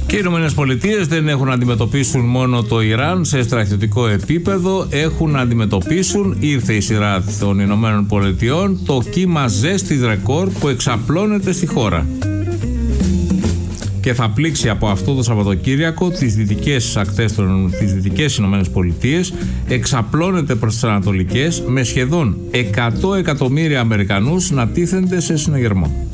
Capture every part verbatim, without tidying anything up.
Και οι Ηνωμένες Πολιτείες δεν έχουν να αντιμετωπίσουν μόνο το Ιράν σε στρατιωτικό επίπεδο, έχουν να αντιμετωπίσουν, ήρθε η σειρά των Ηνωμένων Πολιτειών, το κύμα ζέστης ρεκόρ που εξαπλώνεται στη χώρα. Και θα πλήξει από αυτό το Σαββατοκύριακο τις δυτικές ακτές των τις δυτικές Ηνωμένες Πολιτείες, εξαπλώνεται προς τις ανατολικές, με σχεδόν εκατό εκατομμύρια Αμερικανούς να τίθενται σε συναγερμό.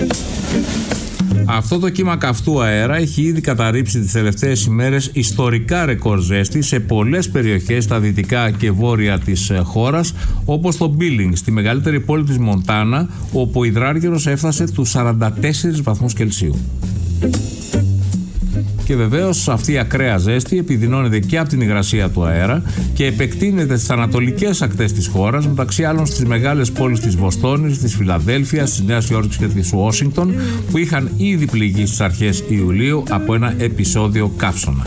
Αυτό το κύμα καυτού αέρα έχει ήδη καταρρύψει τις τελευταίες ημέρες ιστορικά ρεκόρ ζέστη σε πολλές περιοχές στα δυτικά και βόρεια της χώρας, όπως το Μπίλινγκ, στη μεγαλύτερη πόλη της Μοντάνα, όπου ο υδράργυρος έφτασε τους σαράντα τέσσερις βαθμούς Κελσίου. Και βεβαίως αυτή η ακραία ζέστη επιδεινώνεται και από την υγρασία του αέρα και επεκτείνεται στις ανατολικές ακτές της χώρας, μεταξύ άλλων στις μεγάλες πόλεις της Βοστόνης, της Φιλαδέλφειας, της Νέας Υόρκης και της Ουάσιγκτον, που είχαν ήδη πληγεί στις αρχές Ιουλίου από ένα επεισόδιο καύσωνα.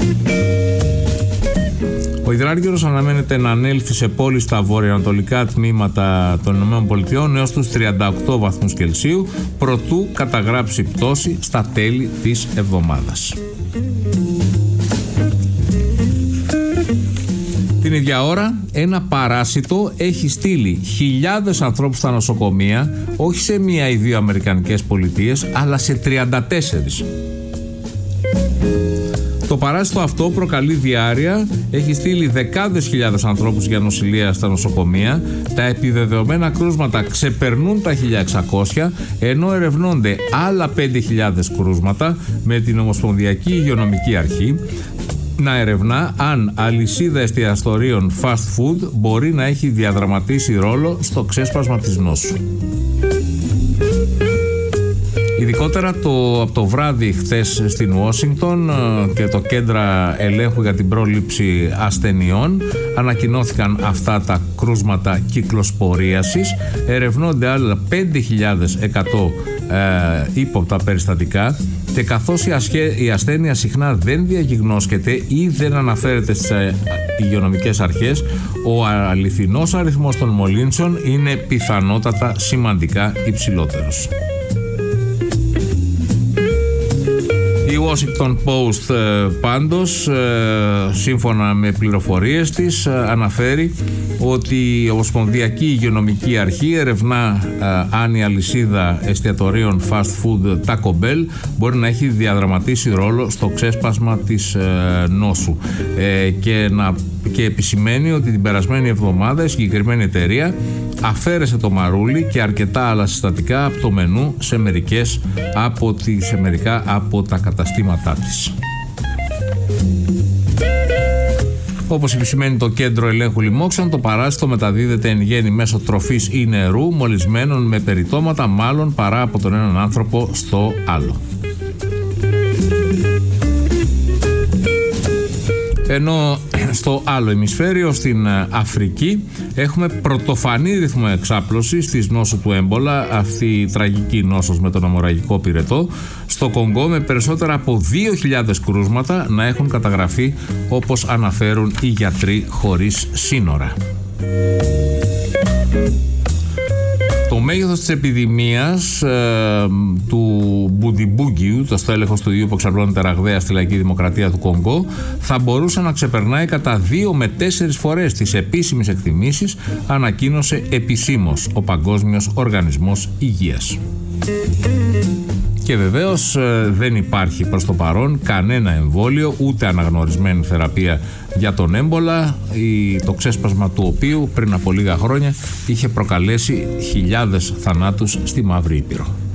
Ο υδράργυρος αναμένεται να ανέλθει σε πόλεις στα βορειοανατολικά τμήματα των ΗΠΑ έως τους τριάντα οκτώ βαθμούς Κελσίου, προτού καταγράψει πτώση στα τέλη της εβδομάδας. Την ίδια ώρα, ένα παράσιτο έχει στείλει χιλιάδες ανθρώπους στα νοσοκομεία, όχι σε μία ή δύο αμερικανικές πολιτείες, αλλά σε τριάντα τέσσερις. Το παράσιτο αυτό προκαλεί διάρρεια, έχει στείλει δεκάδες χιλιάδες ανθρώπους για νοσηλεία στα νοσοκομεία, τα επιβεβαιωμένα κρούσματα ξεπερνούν τα χίλια εξακόσια, ενώ ερευνώνται άλλα πέντε χιλιάδες κρούσματα, με την Ομοσπονδιακή Υγειονομική Αρχή να ερευνά αν αλυσίδα εστιατορίων fast food μπορεί να έχει διαδραματίσει ρόλο στο ξέσπασμα της νόσου. Ειδικότερα το, από το βράδυ χθες στην Ουάσιγκτον και το Κέντρο Ελέγχου για την Πρόληψη Ασθενειών ανακοινώθηκαν αυτά τα κρούσματα κυκλοσπορίασης. Ερευνώνται άλλα πέντε χιλιάδες εκατό ε, ύποπτα περιστατικά, και καθώς η, ασχέ, η ασθένεια συχνά δεν διαγιγνώσκεται ή δεν αναφέρεται στις ε, υγειονομικές αρχές, ο αληθινός αριθμός των μολύνσεων είναι πιθανότατα σημαντικά υψηλότερος. Η Washington Post πάντως, σύμφωνα με πληροφορίες της, αναφέρει ότι η Ομοσπονδιακή Υγειονομική Αρχή ερευνά αν η αλυσίδα εστιατορίων fast food Taco Bell μπορεί να έχει διαδραματίσει ρόλο στο ξέσπασμα της νόσου, και, να, και επισημαίνει ότι την περασμένη εβδομάδα η συγκεκριμένη εταιρεία αφαίρεσε το μαρούλι και αρκετά άλλα συστατικά από το μενού σε, μερικές από τη, σε μερικά από τα καταστήματά της. Όπως επισημαίνει το Κέντρο Ελέγχου Λοιμόξεων, το παράσιτο μεταδίδεται εν γέννη μέσω τροφής ή νερού μολυσμένων με περιτώματα, μάλλον παρά από τον έναν άνθρωπο στο άλλο. Ενώ στο άλλο ημισφαίριο, στην Αφρική, έχουμε πρωτοφανή ρυθμό εξάπλωσης της νόσου του έμπολα, αυτή η τραγική νόσος με τον αιμορραγικό πυρετό, στο Κονγκό, με περισσότερα από δύο χιλιάδες κρούσματα να έχουν καταγραφεί, όπως αναφέρουν οι γιατροί χωρίς σύνορα. Το μέγεθος της επιδημίας ε, του Μπουντιμπούγκιου, το στέλεχος του ιού που εξαπλώνεται ραγδαία στη Λαϊκή Δημοκρατία του Κονγκό, θα μπορούσε να ξεπερνάει κατά δύο με τέσσερις φορές τις επίσημες εκτιμήσεις, ανακοίνωσε επισήμως ο Παγκόσμιος Οργανισμός Υγείας. Και βεβαίως δεν υπάρχει προς το παρόν κανένα εμβόλιο, ούτε αναγνωρισμένη θεραπεία για τον έμπολα, το ξέσπασμα του οποίου πριν από λίγα χρόνια είχε προκαλέσει χιλιάδες θανάτους στη Μαύρη Ήπειρο.